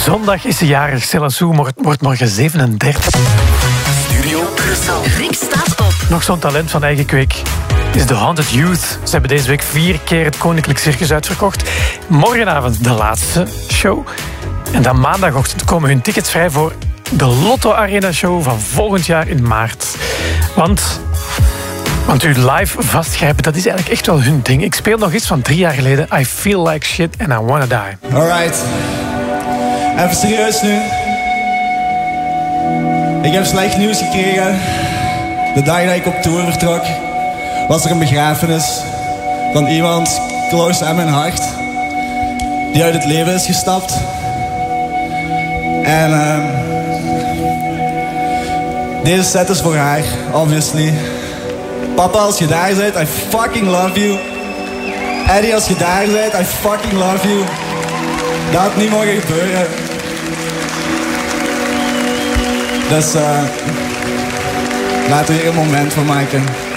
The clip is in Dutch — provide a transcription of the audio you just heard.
Zondag is ze jarig. Stella Sue wordt morgen 37. Studio Brussel. Rick staat op. Nog zo'n talent van eigen kweek is The Haunted Youth. Ze hebben deze week 4 keer het Koninklijk Circus uitverkocht. Morgenavond de laatste show. En dan maandagochtend komen hun tickets vrij voor de Lotto Arena Show van volgend jaar in maart. Want u live vastgrijpen, dat is eigenlijk echt wel hun ding. Ik speel nog iets van 3 jaar geleden. I Feel Like Shit and I Wanna Die. Alright. Even serieus nu. Ik heb slecht nieuws gekregen. De dag dat ik op tour vertrok, was er een begrafenis van iemand close aan mijn hart, die uit het leven is gestapt. En deze set is voor haar, obviously. Papa, als je daar bent, I fucking love you. Eddie, als je daar bent, I fucking love you. Dat had niet mogen gebeuren. Dus laten we hier een moment van maken.